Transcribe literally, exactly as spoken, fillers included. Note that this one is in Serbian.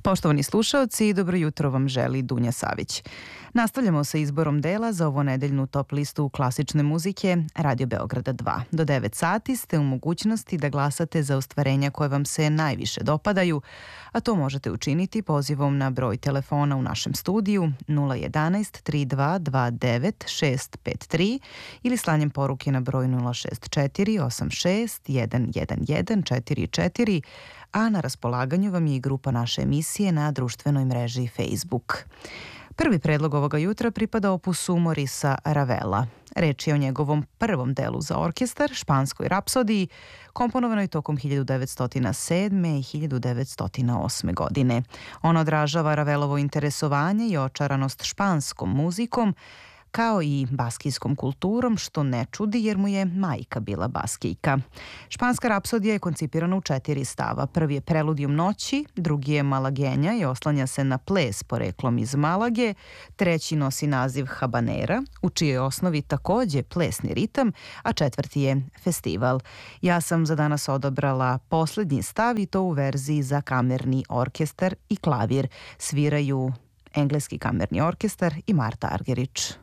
Poštovani slušaoci, dobro jutro vam želi Dunja Savić. Nastavljamo sa izborom dela za ovo nedeljnu top listu klasične muzike Radio Beograda dva. Do devet sati ste u mogućnosti da glasate za ostvarenja koje vam se najviše dopadaju, a to možete učiniti pozivom na broj telefona u našem studiju nula jedan tri dva dva devet šest pet tri ili slanjem poruke na broj nula šest četiri osam šest jedan jedan jedan četiri četiri, a na raspolaganju vam je i grupa naše emisije na društvenoj mreži Facebook. Prvi predlog ovoga jutra pripada opusu Morisa Ravela. Reč je o njegovom prvom delu za orkestar, Španskoj rapsodiji, komponovanoj tokom hiljadu devetsto sedme. i hiljadu devetsto osme. godine. On odražava Ravelovo interesovanje i očaranost španskom muzikom, kao i baskijskom kulturom, što ne čudi jer mu je majka bila baskijka. Španska rapsodija je koncipirana u četiri stava. Prvi je Preludijum noći, drugi je Malagenja i oslanja se na ples poreklom iz Malage, treći nosi naziv Habanera, u čijoj osnovi takođe plesni ritam, a četvrti je Festival. Ja sam za danas odabrala poslednji stav i to u verziji za kamerni orkestar i klavir. Sviraju Engleski kamerni orkestar i Marta Argerich.